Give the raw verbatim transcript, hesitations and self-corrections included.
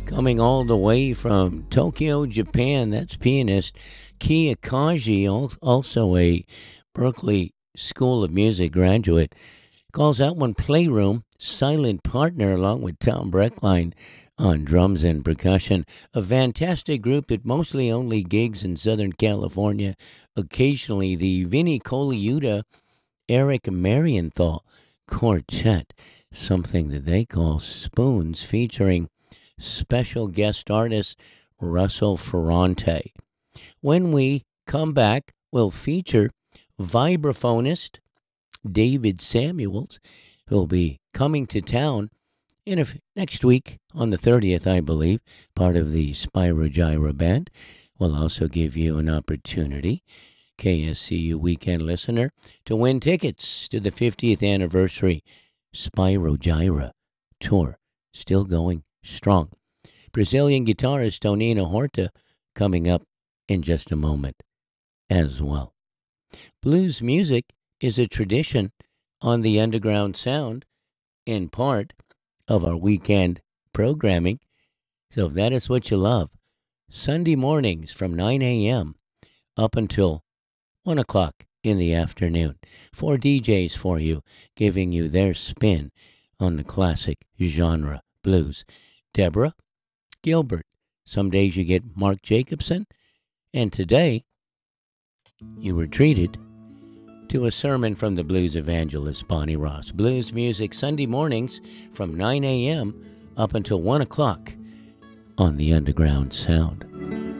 Coming all the way from Tokyo, Japan, that's pianist Kia Kaji, also a Berklee School of Music graduate. Calls out one Playroom, silent partner along with Tom Breckline on drums and percussion. A fantastic group that mostly only gigs in Southern California. Occasionally the Vinnie Colaiuta, Eric Marienthal Quartet, something that they call Spoons, featuring special guest artist Russell Ferrante. When we come back, we'll feature vibraphonist David Samuels, who'll be coming to town in a, next week on the thirtieth, I believe, part of the Spyro Gyra Band. We'll also give you an opportunity, K S C U weekend listener, to win tickets to the fiftieth anniversary Spyro Gyra tour, still going strong. Brazilian guitarist Tonino Horta coming up in just a moment as well. Blues music is a tradition on the Underground Sound and part of our weekend programming. So if that is what you love, Sunday mornings from nine a.m. up until one o'clock in the afternoon. Four D Js for you, giving you their spin on the classic genre blues. Deborah Gilbert. Some days you get Mark Jacobson. And today, you were treated to a sermon from the blues evangelist Bonnie Ross. Blues music Sunday mornings from nine a.m. up until one o'clock on the Underground Sound.